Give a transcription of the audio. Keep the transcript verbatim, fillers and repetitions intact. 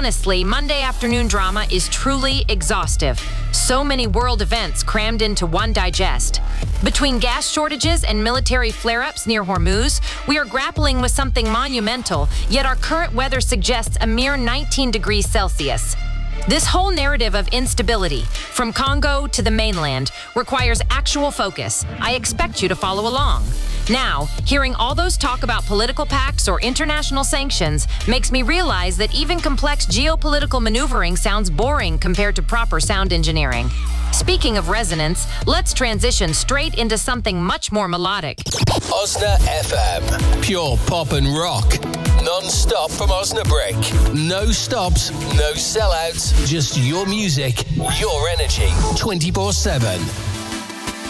Honestly, Monday afternoon drama is truly exhaustive. So many world events crammed into one digest. Between gas shortages and military flare-ups near Hormuz, we are grappling with something monumental, yet our current weather suggests a mere nineteen degrees Celsius. This whole narrative of instability, from Congo to the mainland, requires actual focus. I expect you to follow along. Now, hearing all those talk about political pacts or international sanctions makes me realize that even complex geopolitical maneuvering sounds boring compared to proper sound engineering. Speaking of resonance, let's transition straight into something much more melodic. Osna F M. Pure pop and rock. Non-stop from Osnabrück. No stops, no sellouts, just your music, your energy, twenty-four seven.